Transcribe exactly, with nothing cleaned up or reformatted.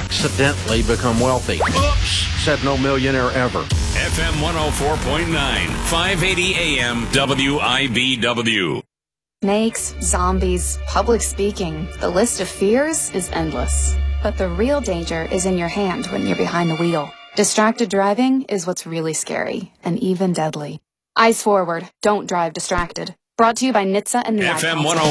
accidentally become wealthy. Oops, said no millionaire ever. F M one oh four point nine, five eighty A M W I B W. Snakes, zombies, public speaking. The list of fears is endless. But the real danger is in your hand when you're behind the wheel. Distracted driving is what's really scary and even deadly. Eyes forward. Don't drive distracted. Brought to you by N H T S A and the F M Ad one oh